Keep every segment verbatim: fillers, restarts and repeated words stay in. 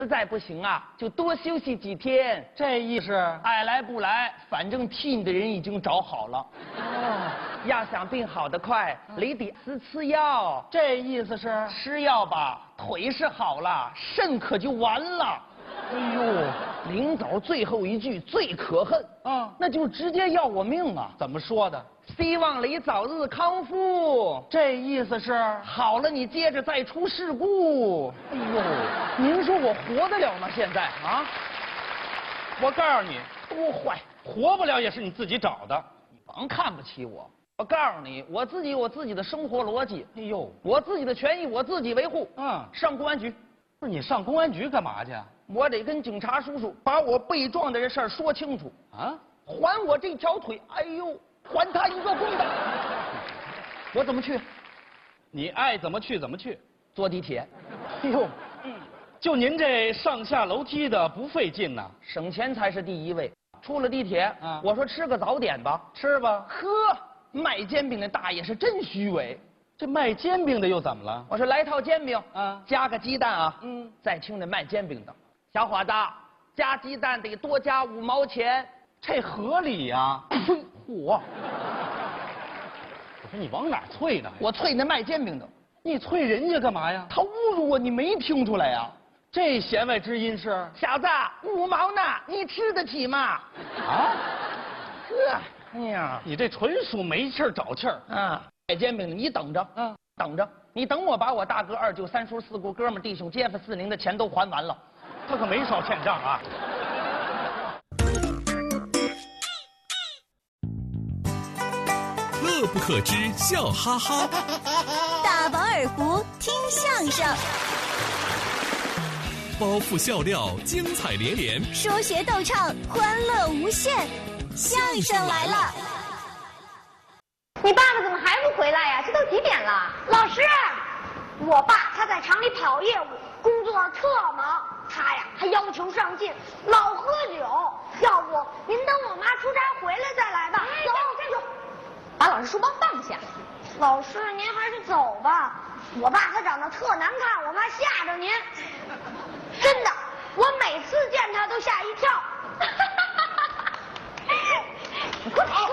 实在不行啊，就多休息几天。 这意思？ 爱来不来，反正替你的人已经找好了。哦，要想病好得快，你得吃吃药。 这意思是？ 吃药吧，腿是好了，肾可就完了。哎呦，临走最后一句最可恨， 嗯， 那就直接要我命啊！ 怎么说的？ 希望你早日康复。 这意思是？ 好了，你接着再出事故。哎呦，您说我活得了吗？现在啊？ 我告诉你， 多坏， 活不了也是你自己找的。 你甭看不起我。我告诉你，我自己有我自己的生活逻辑。 哎呦， 我自己的权益我自己维护。 嗯， 上公安局。 不是你上公安局干嘛去？ 我得跟警察叔叔把我被撞的这事儿说清楚啊！ 还我这条腿，哎呦，还他一个公道！我怎么去？ 你爱怎么去怎么去。 坐地铁。 哎呦，嗯，就您这上下楼梯的不费劲呐， 省钱才是第一位。出了地铁， 啊， 我说吃个早点吧， 吃吧。 呵，卖煎饼的大爷是真虚伪。 这卖煎饼的又怎么了？ 我说来套煎饼， 啊， 加个鸡蛋啊。 嗯， 再听那卖煎饼的，小伙子，加鸡蛋得多加五毛钱， 这合理呀。 呸！嚯！ 我说你往哪啐呢？ 我啐那卖煎饼的。 你啐人家干嘛呀？ 他侮辱我，你没听出来呀？ 这弦外之音是？ 小子，五毛呢，你吃得起吗？ 啊？ 呵，哎呀， 你这纯属没气儿找气儿啊！卖煎饼的，你等着， 嗯， 等着，你等我把我大哥、二舅、三叔、四姑、哥们、弟兄、街坊、四邻的钱都还完了， 他可没少欠账啊。 乐不可支，笑哈哈。 大饱耳福，听相声。 包袱笑料，精彩连连。 说学逗唱，欢乐无限。相声来了！ 你爸爸怎么还不回来呀？这都几点了？老师，我爸他在厂里跑业务，工作特忙。他呀还要求上进，老喝酒。要不您等我妈出差回来再来吧。走，站住！ 把老师书包放下。 老师，您还是走吧。我爸他长得特难看，我怕吓着您。真的，我每次见他都吓一跳。快跑！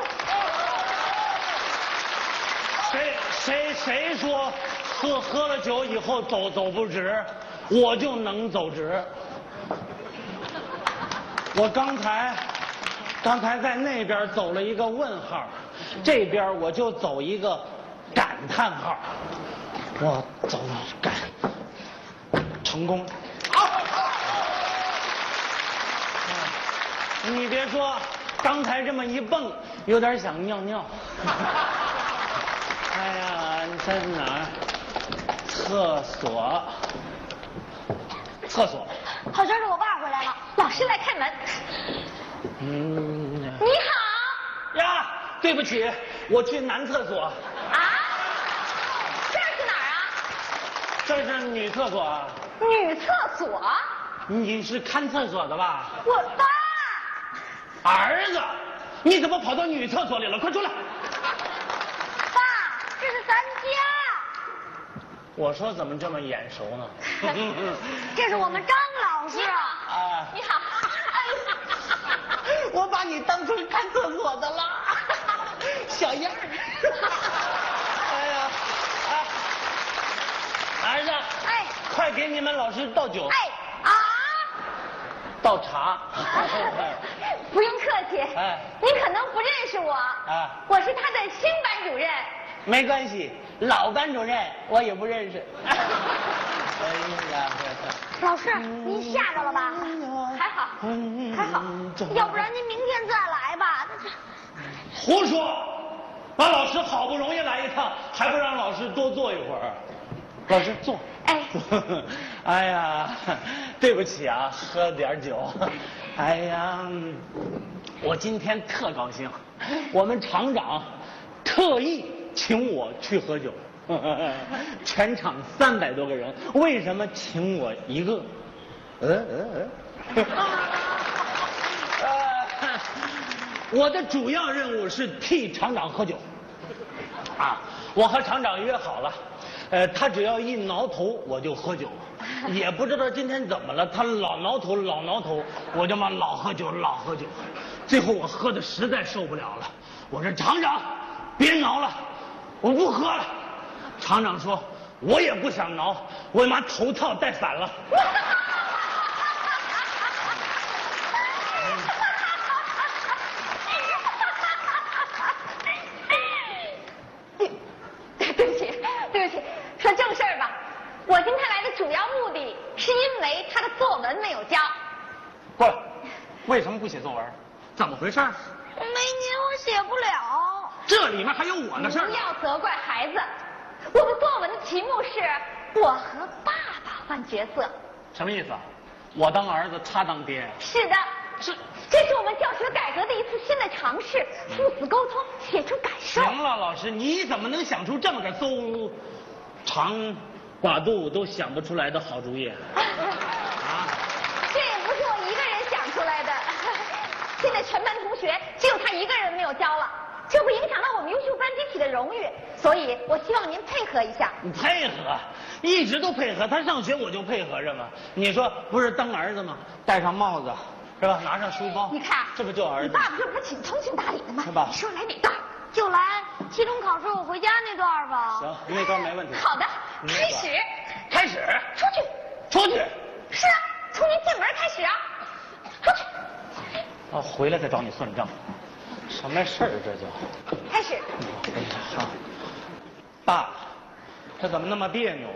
谁谁谁说喝喝了酒以后走走不直，我就能走直。我刚才刚才在那边走了一个问号，这边我就走一个感叹号。我走感成功。你别说，刚才这么一蹦，有点想尿尿。哎呀，你在哪儿？厕所。厕所。 好像是我爸回来了， 老师来开门。 嗯。 你好。 呀，对不起，我去男厕所。 啊？这是哪儿啊？ 这是女厕所啊。 女厕所？ 你是看厕所的吧？ 我爸。 儿子，你怎么跑到女厕所里了？快出来！ 爸，这是咱家。 我说怎么这么眼熟呢？ 这是我们张老师。 啊， 你好。 我把你当成看厕所的了，小样儿。哎呀，哎，儿子， 哎， 快给你们老师倒酒。 哎啊， 倒茶。 不用客气。 哎， 您可能不认识我。 啊， 我是他的新班主任。 没关系，老班主任我也不认识。哎呀， 老师，您吓着了吧？还好，还好，要不然您明天再来吧。 胡说！把老师好不容易来一趟，还不让老师多坐一会儿？老师坐。 哎， 哎呀，对不起啊，喝点酒。哎呀，我今天特高兴，我们厂长特意请我去喝酒。全场三百多个人，为什么请我一个？嗯嗯嗯。呃，我的主要任务是替厂长喝酒。啊，我和厂长约好了，呃，他只要一挠头我就喝酒。 也不知道今天怎么了，他老挠头，老挠头，我就嘛老喝酒，老喝酒，最后我喝的实在受不了了，我说厂长，别挠了，我不喝了。厂长说，我也不想挠，我妈头套戴反了。 对不起，对不起，说正事儿吧。我今天来的主要目的是因为他的作文没有交。 不，为什么不写作文？怎么回事？ 没您我写不了。 这里面还有我的事儿。 不要责怪孩子，我的作文的题目是“我和爸爸换角色”。 什么意思啊？我当儿子，他当爹。 是的， 是。 这是我们教学改革的一次新的尝试，父子沟通，写出感受。 行了，老师，你怎么能想出这么个邹长寡肚都想不出来的好主意啊？ 啊，这也不是我一个人想出来的。现在全班同学只有他一个人没有交了，这会影响到我们优秀班集体的荣誉，所以我希望您配合一下。 你配合，一直都配合，他上学我就配合着嘛。你说不是当儿子吗？戴上帽子，是吧？拿上书包， 你看， 这不就儿子？ 你爸爸这不是挺通情达理的吗？ 是吧？ 你说来哪段？ 就来期中考试我回家那段吧。 行，那段没问题。 好的，开始。 开始。 出去。 出去。 是啊，从您进门开始啊。出去。 啊，回来再找你算账。什么事儿这就？ 开始。 好。爸，这怎么那么别扭？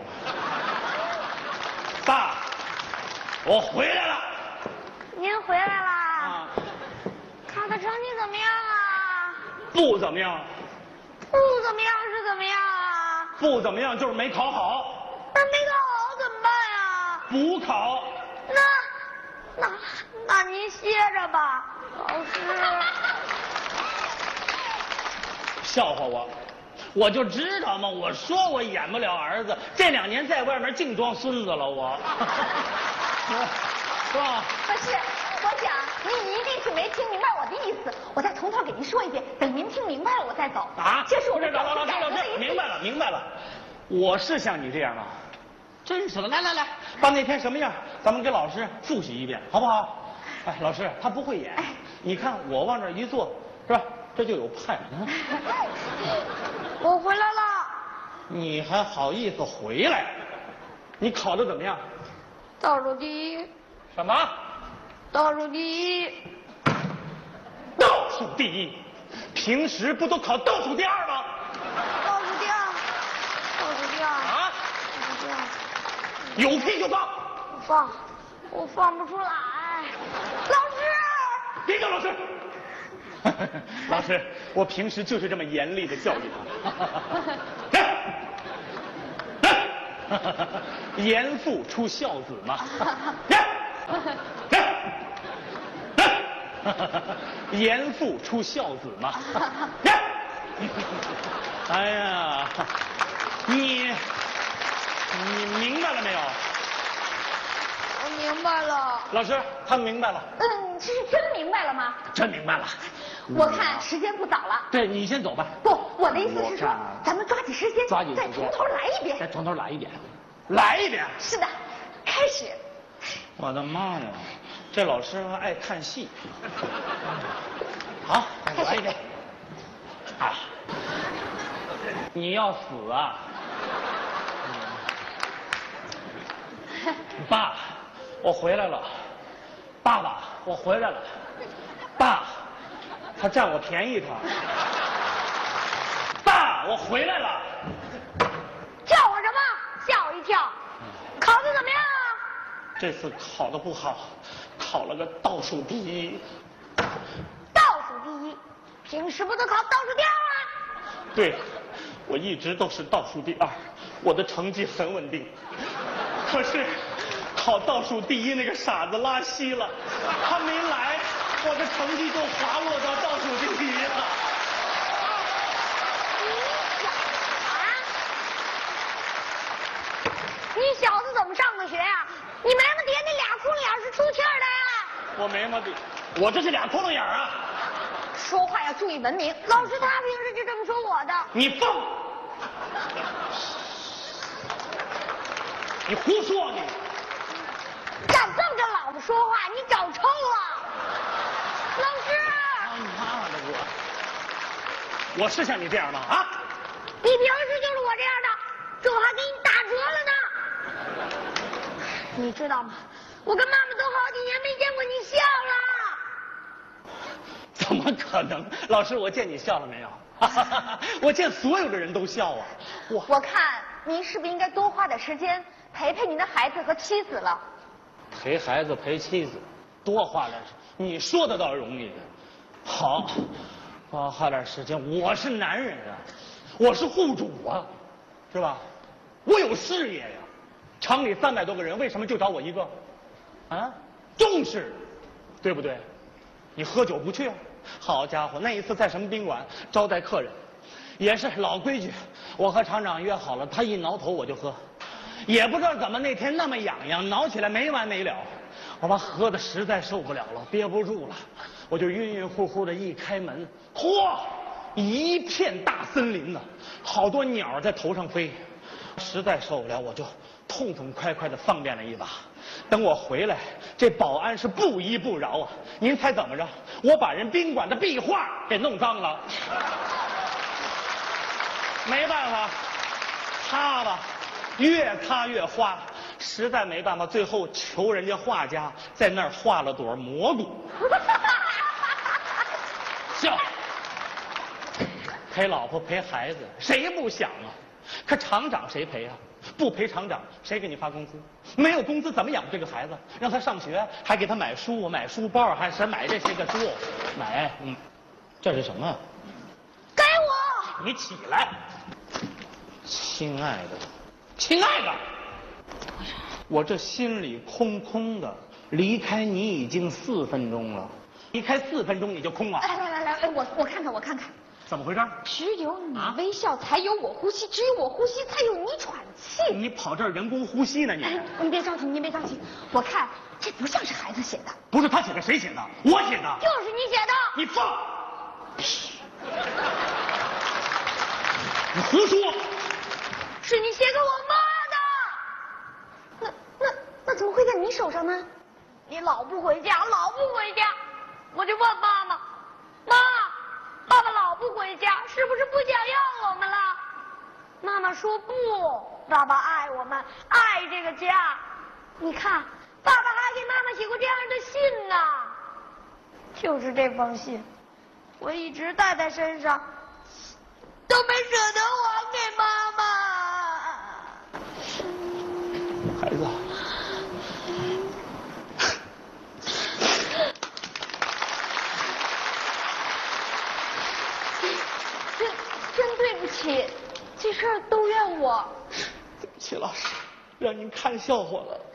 爸，我回来了。 您回来啦？ 啊。 考的成绩怎么样啊？ 不怎么样。 不怎么样是怎么样啊？ 不怎么样就是没考好。 那没考好怎么办呀？ 补考。 那，那，那您歇着吧，老师。 笑话我，我就知道嘛，我说我演不了儿子，这两年在外面净装孙子了，我。是吧？ 不是，我想您一定是没听明白我的意思，我再从头给您说一遍，等您听明白了我再走。 啊， 这是我们们教老师老师， 学改革的一次。 明白了明白了，我是像你这样吗？真是的，来来来，把那天什么样，咱们给老师复习一遍，好不好？哎，老师他不会演，你看我往这一坐，是吧？这就有派。 我回来了。 你还好意思回来？你考的怎么样？ 倒数第一。 什么？ 倒数第一。 倒数第一？平时不都考倒数第二吗？ 倒数第二。倒数第二。 啊？ 倒数第二。 有屁就放。 我放，我放不出来。老师。 别叫老师。老师，我平时就是这么严厉的教育他。来，来，严父出孝子嘛。来，来，来，严父出孝子嘛。来，哎呀，你你明白了没有？ 我明白了。 老师，他明白了。 嗯，这是真明白了吗？ 真明白了。 我看时间不早了。 对，你先走吧。 不，我的意思是说我看， 咱们抓紧时间， 抓紧时间再从头来一遍。 再从头来一遍，来一遍。 是的，开始。 我的妈呀，这老师还爱看戏。好，来一遍。啊，你要死啊！爸，我回来了。爸爸，我回来了。爸，他占我便宜他。爸，我回来了。 叫我什么？吓我一跳。考的怎么样啊？ 这次考得不好，考了个倒数第一。 倒数第一，平时不都考倒数第二吗？ 对，我一直都是倒数第二，我的成绩很稳定。可是考倒数第一那个傻子拉稀了，他没来，我的成绩就滑落到倒数第一了。 你小子怎么上的学呀？你眉毛底下那俩窟窿眼是出气儿的呀？ 我眉毛底，我这是俩窟窿眼啊！ 说话要注意文明。 老师他平时就这么说我的。 你放！你胡说你！ 这么着老子说话，你找抽了。老师， 你妈的我，我是像你这样吗？啊？ 你平时就是我这样的，这我还给你打折了呢。你知道吗？我跟妈妈都好几年没见过你笑了。 怎么可能？老师，我见你笑了没有？我见所有的人都笑啊！ 我我看您是不是应该多花点时间陪陪您的孩子和妻子了？ 陪孩子陪妻子，多花点时，你说的倒容易。好，多花点时间。我是男人啊，我是户主啊，是吧？我有事业呀。厂里三百多个人，为什么就找我一个？啊，重视，对不对？你喝酒不去啊？好家伙，那一次在什么宾馆招待客人，也是老规矩，我和厂长约好了，他一挠头我就喝，也不知道怎么那天那么痒痒，挠起来没完没了，我把喝的实在受不了了，憋不住了，我就晕晕乎乎的一开门，嚯，一片大森林呢，好多鸟在头上飞，实在受不了，我就痛痛快快的方便了一把。等我回来，这保安是不依不饶啊！您猜怎么着？我把人宾馆的壁画给弄脏了，没办法，擦吧，越擦越花，实在没办法，最后求人家画家在那儿画了朵蘑菇。笑，陪老婆陪孩子，谁不想啊？可厂长谁陪啊？不陪厂长，谁给你发工资？没有工资怎么养这个孩子？让他上学，还给他买书、买书包，还是买这些个书，买，嗯，这是什么？ 给我！ 你起来，亲爱的，亲爱的，我这心里空空的，离开你已经四分钟了，离开四分钟你就空了。 来来来来，我我看看我看看。 怎么回事？ 只有你啊微笑，才有我呼吸；只有我呼吸，才有你喘气。 你跑这儿人工呼吸呢？你哎，您别着急，您别着急。我看这不像是孩子写的， 不是他写的，谁写的？我写的。 就是你写的。 你放屁！你胡说！ 是你写给我妈的。 那那那怎么会在你手上呢？ 你老不回家，老不回家，我就问妈妈，妈。爸爸老不回家，是不是不想要我们了？妈妈说不，爸爸爱我们，爱这个家。你看，爸爸还给妈妈写过这样的信呢。就是这封信，我一直带在身上，都没舍得还给妈妈。 孩子。 真对不起，这事儿都怨我。 对不起，老师，让您看笑话了。